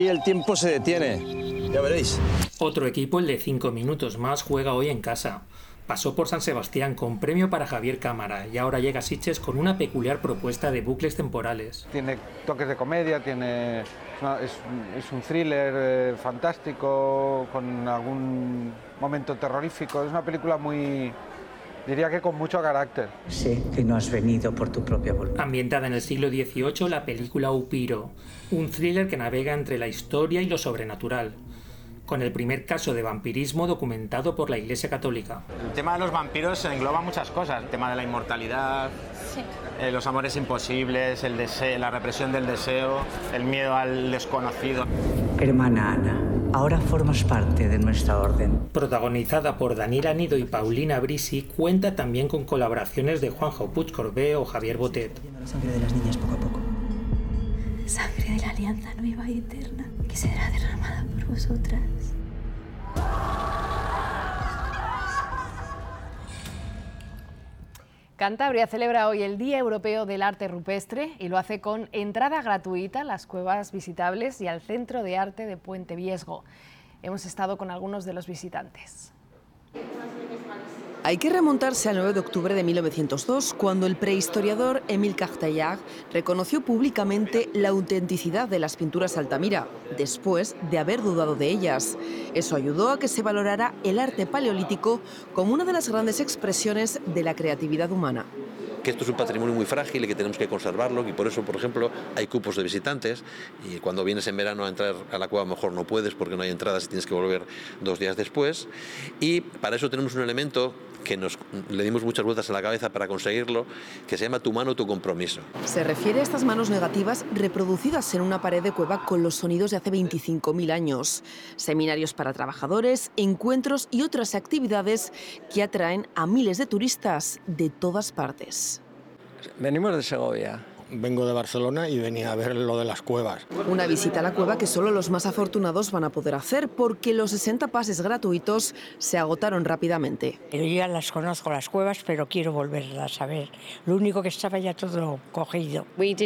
Y el tiempo se detiene, ya veréis. Otro equipo, el de 5 minutos más, juega hoy en casa. Pasó por San Sebastián con premio para Javier Cámara y ahora llega a Sitges con una peculiar propuesta de bucles temporales. Tiene toques de comedia, es un thriller fantástico, con algún momento terrorífico. Es una película diría que con mucho carácter. Sé que no has venido por tu propia voluntad. Ambientada en el siglo XVIII, la película Upiro, un thriller que navega entre la historia y lo sobrenatural, con el primer caso de vampirismo documentado por la Iglesia Católica. El tema de los vampiros engloba muchas cosas, el tema de la inmortalidad, sí. Los amores imposibles, el deseo, la represión del deseo, el miedo al desconocido. Hermana Ana, ahora formas parte de nuestra orden. Protagonizada por Daniel Anido y Paulina Brisi, cuenta también con colaboraciones de Juanjo Puig-Corbé o Javier Botet. La sangre de las niñas poco a poco. Sangre de la alianza nueva y eterna, que será derramada por vosotras. Cantabria celebra hoy el Día Europeo del Arte Rupestre y lo hace con entrada gratuita a las cuevas visitables y al Centro de Arte de Puente Viesgo. Hemos estado con algunos de los visitantes. Hay que remontarse al 9 de octubre de 1902, cuando el prehistoriador Émile Cartaillard reconoció públicamente la autenticidad de las pinturas Altamira, después de haber dudado de ellas. Eso ayudó a que se valorara el arte paleolítico como una de las grandes expresiones de la creatividad humana. Que esto es un patrimonio muy frágil y que tenemos que conservarlo, y por eso, por ejemplo, hay cupos de visitantes, y cuando vienes en verano a entrar a la cueva mejor no puedes porque no hay entradas y tienes que volver 2 días después, y para eso tenemos un elemento que le dimos muchas vueltas a la cabeza para conseguirlo, que se llama tu mano, tu compromiso. Se refiere a estas manos negativas reproducidas en una pared de cueva con los sonidos de hace 25.000 años. Seminarios para trabajadores, encuentros y otras actividades que atraen a miles de turistas de todas partes. Venimos de Segovia. Vengo de Barcelona y venía a ver lo de las cuevas. Una visita a la cueva que solo los más afortunados van a poder hacer porque los 60 pases gratuitos se agotaron rápidamente. Yo ya las conozco, las cuevas, pero quiero volverlas a ver. Lo único que estaba ya todo cogido.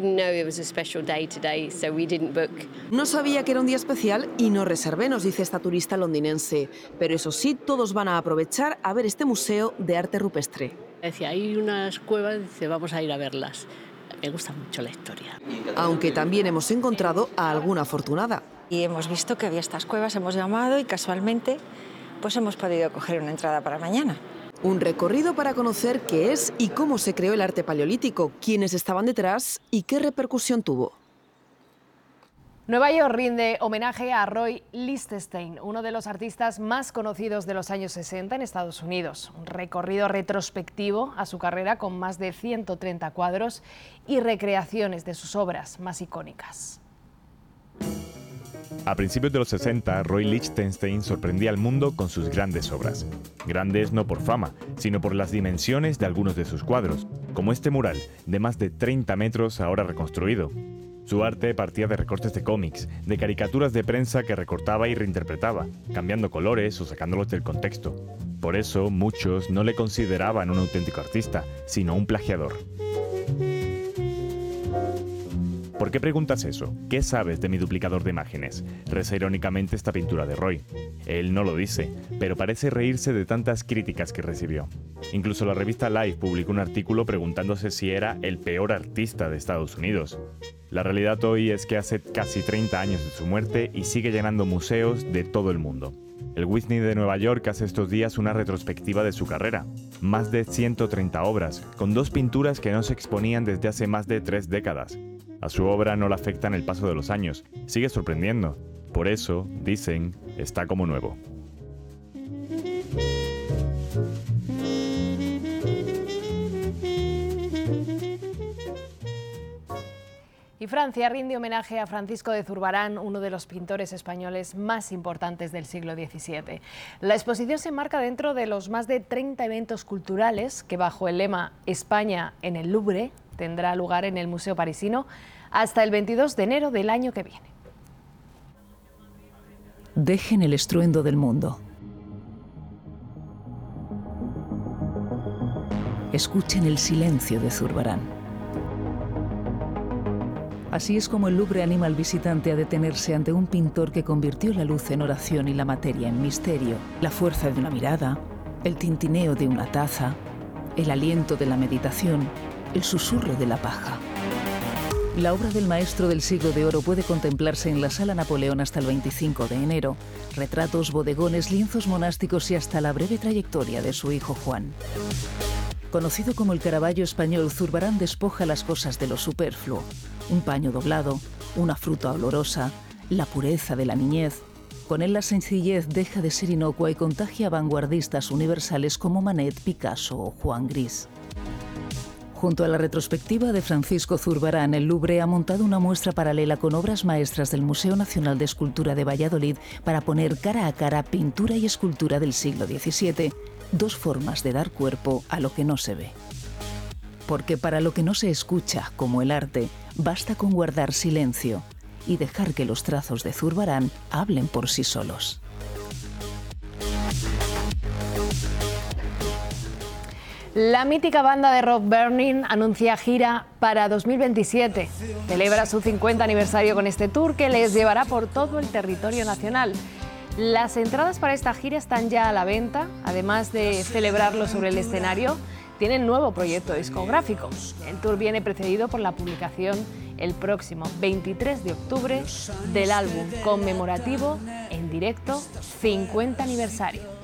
No sabía que era un día especial y no reservé, nos dice esta turista londinense. Pero eso sí, todos van a aprovechar a ver este museo de arte rupestre. Decía, hay unas cuevas, dice, vamos a ir a verlas. Me gusta mucho la historia. Aunque también hemos encontrado a alguna afortunada. Y hemos visto que había estas cuevas, hemos llamado y casualmente pues hemos podido coger una entrada para mañana. Un recorrido para conocer qué es y cómo se creó el arte paleolítico, quiénes estaban detrás y qué repercusión tuvo. Nueva York rinde homenaje a Roy Lichtenstein, uno de los artistas más conocidos de los años 60 en Estados Unidos. Un recorrido retrospectivo a su carrera con más de 130 cuadros y recreaciones de sus obras más icónicas. A principios de los 60, Roy Lichtenstein sorprendía al mundo con sus grandes obras. Grandes no por fama, sino por las dimensiones de algunos de sus cuadros, como este mural de más de 30 metros ahora reconstruido. Su arte partía de recortes de cómics, de caricaturas de prensa que recortaba y reinterpretaba, cambiando colores o sacándolos del contexto. Por eso, muchos no le consideraban un auténtico artista, sino un plagiador. ¿Por qué preguntas eso? ¿Qué sabes de mi duplicador de imágenes? Reza irónicamente esta pintura de Roy. Él no lo dice, pero parece reírse de tantas críticas que recibió. Incluso la revista Life publicó un artículo preguntándose si era el peor artista de Estados Unidos. La realidad hoy es que hace casi 30 años de su muerte y sigue llenando museos de todo el mundo. El Whitney de Nueva York hace estos días una retrospectiva de su carrera. Más de 130 obras, con 2 pinturas que no se exponían desde hace más de 3 décadas. A su obra no le afectan el paso de los años, sigue sorprendiendo. Por eso, dicen, está como nuevo. Y Francia rinde homenaje a Francisco de Zurbarán, uno de los pintores españoles más importantes del siglo XVII. La exposición se enmarca dentro de los más de 30 eventos culturales que, bajo el lema España en el Louvre, tendrá lugar en el Museo Parisino hasta el 22 de enero del año que viene. Dejen el estruendo del mundo. Escuchen el silencio de Zurbarán. Así es como el Louvre anima al visitante a detenerse ante un pintor que convirtió la luz en oración y la materia en misterio, la fuerza de una mirada, el tintineo de una taza, el aliento de la meditación, el susurro de la paja. La obra del maestro del siglo de oro puede contemplarse en la Sala Napoleón hasta el 25 de enero. Retratos, bodegones, lienzos monásticos y hasta la breve trayectoria de su hijo Juan. Conocido como el Caravaggio español, Zurbarán despoja las cosas de lo superfluo. Un paño doblado, una fruta olorosa, la pureza de la niñez. Con él la sencillez deja de ser inocua y contagia a vanguardistas universales como Manet, Picasso o Juan Gris. Junto a la retrospectiva de Francisco Zurbarán, el Louvre ha montado una muestra paralela con obras maestras del Museo Nacional de Escultura de Valladolid para poner cara a cara pintura y escultura del siglo XVII, dos formas de dar cuerpo a lo que no se ve. Porque para lo que no se escucha, como el arte, basta con guardar silencio y dejar que los trazos de Zurbarán hablen por sí solos. La mítica banda de rock Burning anuncia gira para 2027. Celebra su 50 aniversario con este tour que les llevará por todo el territorio nacional. Las entradas para esta gira están ya a la venta. Además de celebrarlo sobre el escenario, tienen nuevo proyecto discográfico. El tour viene precedido por la publicación el próximo 23 de octubre del álbum conmemorativo en directo 50 aniversario.